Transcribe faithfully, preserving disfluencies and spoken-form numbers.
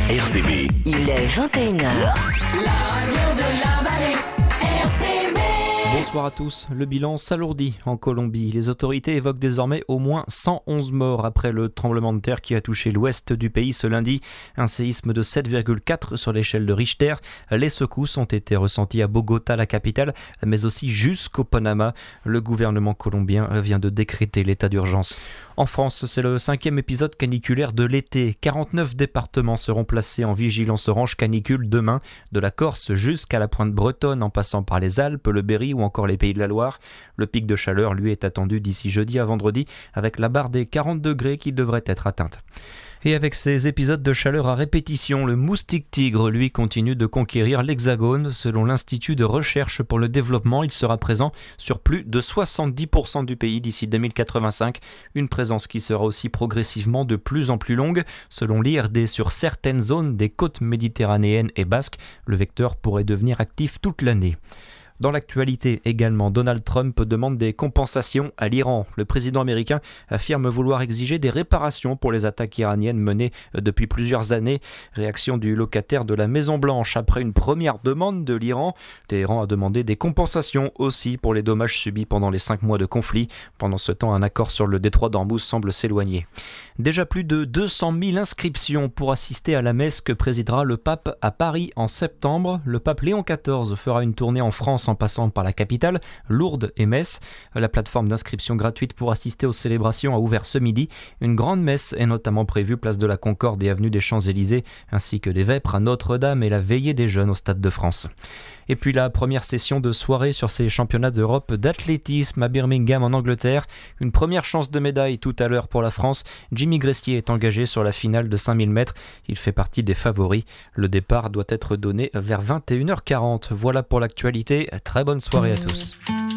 R C B. Il est vingt et une heures. La radio de la vallée, R C B. Bonsoir à tous. Le bilan s'alourdit en Colombie. Les autorités évoquent désormais au moins cent onze morts après le tremblement de terre qui a touché l'ouest du pays ce lundi. Un séisme de sept virgule quatre sur l'échelle de Richter. Les secousses ont été ressenties à Bogota, la capitale, mais aussi jusqu'au Panama. Le gouvernement colombien vient de décréter l'état d'urgence. En France, c'est le cinquième épisode caniculaire de l'été. quarante-neuf départements seront placés en vigilance orange canicule demain, de la Corse jusqu'à la pointe bretonne en passant par les Alpes, le Berry ou encore les Pays de la Loire. Le pic de chaleur, lui, est attendu d'ici jeudi à vendredi avec la barre des quarante degrés qui devrait être atteinte. Et avec ces épisodes de chaleur à répétition, le moustique tigre, lui, continue de conquérir l'Hexagone. Selon l'Institut de recherche pour le développement, il sera présent sur plus de soixante-dix pour cent du pays d'ici deux mille quatre-vingt-cinq. Une présence qui sera aussi progressivement de plus en plus longue. Selon l'I R D, sur certaines zones des côtes méditerranéennes et basques, le vecteur pourrait devenir actif toute l'année. Dans l'actualité également, Donald Trump demande des compensations à l'Iran. Le président américain affirme vouloir exiger des réparations pour les attaques iraniennes menées depuis plusieurs années. Réaction du locataire de la Maison-Blanche après une première demande de l'Iran. Téhéran a demandé des compensations aussi pour les dommages subis pendant les cinq mois de conflit. Pendant ce temps, un accord sur le détroit d'Ormuz semble s'éloigner. Déjà plus de deux cent mille inscriptions pour assister à la messe que présidera le pape à Paris en septembre. Le pape Léon quatorze fera une tournée en France en passant par la capitale, Lourdes et Metz. La plateforme d'inscription gratuite pour assister aux célébrations a ouvert ce midi. Une grande messe est notamment prévue place de la Concorde et avenue des Champs-Élysées, ainsi que les vêpres à Notre-Dame et la veillée des jeunes au Stade de France. Et puis la première session de soirée sur ces championnats d'Europe d'athlétisme à Birmingham en Angleterre. Une première chance de médaille tout à l'heure pour la France. Jimmy Grestier est engagé sur la finale de cinq mille mètres. Il fait partie des favoris. Le départ doit être donné vers vingt et une heures quarante. Voilà pour l'actualité. Très bonne soirée à tous.